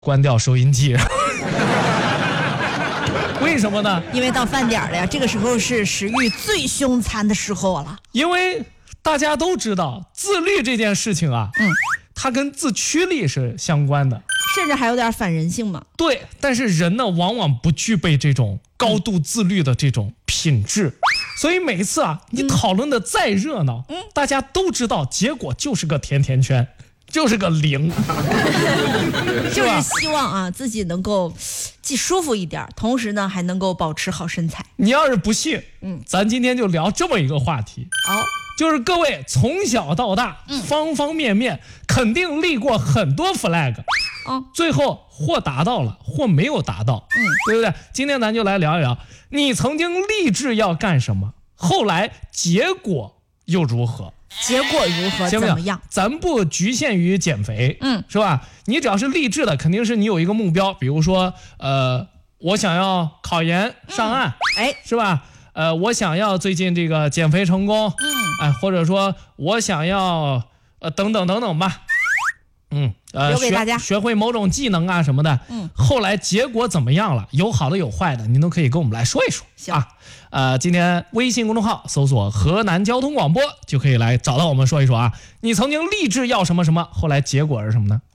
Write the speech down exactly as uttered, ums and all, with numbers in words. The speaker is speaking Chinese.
关掉收音机。为什么呢？ 因为到饭点了呀，这个时候是食欲最凶残的时候了。 因为大家都知道自律这件事情啊，嗯，它跟自驱力是相关的， 甚至还有点反人性嘛。 对，但是人呢，往往不具备这种高度自律的这种品质，嗯、所以每一次啊，你讨论的再热闹，嗯，大家都知道结果就是个甜甜圈。就是个零， 就是希望啊自己能够既舒服一点，同时呢还能够保持好身材。 你要是不信，嗯，咱今天就聊这么一个话题。 好、哦， 就是各位从小到大，嗯、方方面面肯定立过很多 flag， 哦，最后或达到了，或没有达到，嗯，对不对？今天咱就来聊一聊，你曾经立志要干什么，后来结果又如何？ 结果如何？怎么样？ 咱不局限于减肥，嗯，是吧？你只要是励志的，肯定是你有一个目标，比如说，呃，我想要考研上岸，哎、嗯，是吧？呃，我想要最近这个减肥成功，嗯，哎，或者说我想要，呃，等等等等吧，嗯，呃， 留给大家学, 学会某种技能啊什么的，嗯，后来结果怎么样了？有好的有坏的，您都可以跟我们来说一说， 行啊。呃，今天微信公众号搜索河南交通广播就可以来找到我们说一说啊，你曾经立志要什么什么，后来结果是什么呢？